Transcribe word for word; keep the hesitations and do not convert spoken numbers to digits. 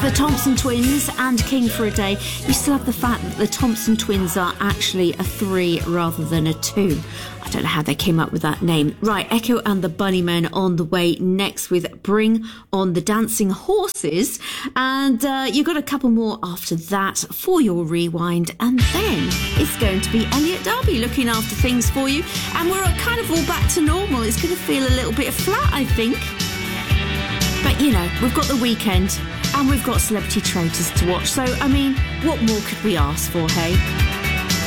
the Thompson Twins and King for a Day. You still have the fact that the Thompson Twins are actually a three rather than a two. I don't know how they came up with that name. Right, Echo and the Bunnymen on the way next with Bring on the Dancing Horses. And uh, you've got a couple more after that for your rewind. And then it's going to be Elliot Darby looking after things for you. And we're kind of all back to normal. It's going to feel a little bit flat, I think. But, you know, we've got the weekend and we've got Celebrity Traitors to watch. So, I mean, what more could we ask for, hey?